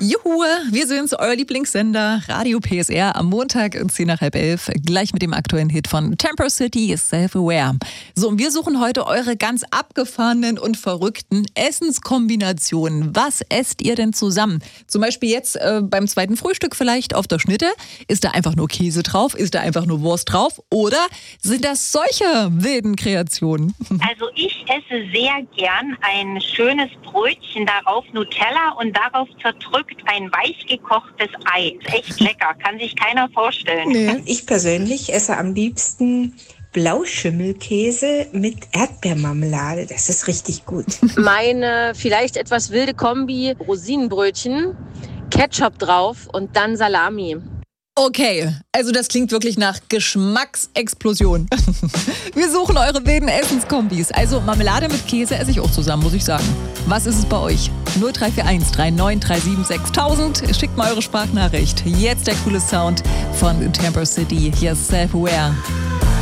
Juhu, wir sind's, euer Lieblingssender, Radio PSR, am Montag 10 nach halb 11, gleich mit dem aktuellen Hit von Temper City, Self-Aware. So, und wir suchen heute eure ganz abgefahrenen und verrückten Essenskombinationen. Was esst ihr denn zusammen? Zum Beispiel jetzt beim zweiten Frühstück vielleicht auf der Schnitte. Ist da einfach nur Käse drauf? Ist da einfach nur Wurst drauf? Oder sind das solche wilden Kreationen? Also ich esse sehr gern ein schönes Brötchen, darauf Nutella und darauf zerdrückt ein weich gekochtes Ei. Ist echt lecker, kann sich keiner vorstellen. Nee. Ich persönlich esse am liebsten Blauschimmelkäse mit Erdbeermarmelade. Das ist richtig gut. Meine vielleicht etwas wilde Kombi: Rosinenbrötchen, Ketchup drauf und dann Salami. Okay, also das klingt wirklich nach Geschmacksexplosion. Wir suchen eure wilden Essenskombis. Also Marmelade mit Käse esse ich auch zusammen, muss ich sagen. Was ist es bei euch? 0341 3937 6000. Schickt mal eure Sprachnachricht. Jetzt der coole Sound von Temper City. Hier ist Self-Aware.